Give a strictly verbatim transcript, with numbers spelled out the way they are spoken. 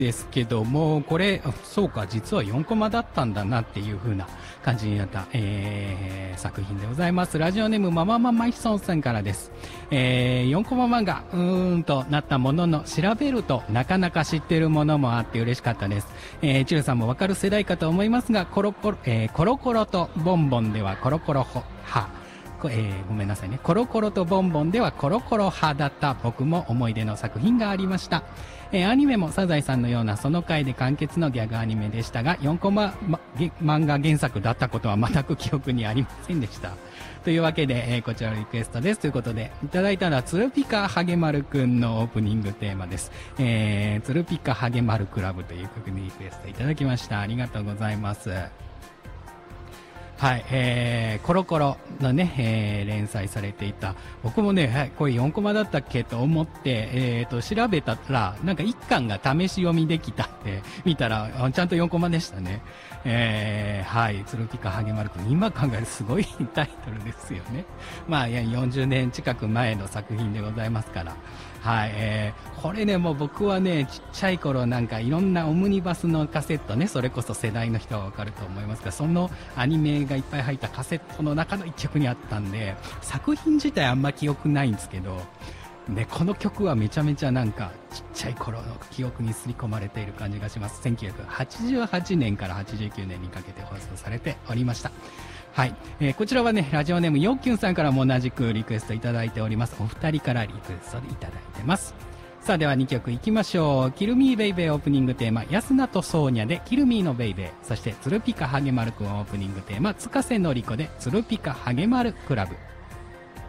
ですけども、これ、そうか、実はよんコマだったんだなっていう風な感じになった、えー、作品でございます。ラジオネームママママイソンさんからです。えー、よんコマ漫画、うーんとなったものの、調べるとなかなか知ってるものもあって嬉しかったです。えー、チルさんもわかる世代かと思いますが、コロコロ、えー、コロコロとボンボンではコロコロほ、は、えー、ごめんなさいね。コロコロとボンボンではコロコロ派だった僕も思い出の作品がありました。えー、アニメもサザエさんのようなその回で完結のギャグアニメでしたが、よんコマ、ま、漫画原作だったことは全く記憶にありませんでした。というわけで、えー、こちらのリクエストです。ということで、いただいたのは、つるぴかはげまるくんのオープニングテーマです。えー、つるぴかはげまるクラブという曲にリクエストいただきました。ありがとうございます。はい、えー、コロコロのね、えー、連載されていた。僕もね、はい、これよんコマだったっけと思って、えーと、調べたら、なんかいっかんが試し読みできたって、見たら、ちゃんとよんコマでしたね。えー、はい、つるぴかはげまるくん、今考えるすごいタイトルですよね。まあ、いや、よんじゅうねん近く前の作品でございますから。はい、えー、これね、もう僕はね、ちっちゃい頃なんかいろんなオムニバスのカセットね、それこそ世代の人はわかると思いますが、そのアニメがいっぱい入ったカセットの中の一曲にあったんで、作品自体あんま記憶ないんですけど、ね、この曲はめちゃめちゃなんかちっちゃい頃の記憶に刷り込まれている感じがします。せんきゅうひゃくはちじゅうはちねんからはちじゅうきゅうねんにかけて放送されておりました。はい、えー、こちらはね、ラジオネームよっきゅんさんからも同じくリクエストいただいております。お二人からリクエストでいただいてます。さあ、ではにきょくいきましょう。キルミーベイベーオープニングテーマ、安名とソーニャでキルミーのベイベー。そして、つるぴかはげまるくんオープニングテーマ、つかせのりこでつるぴかはげまるクラブ。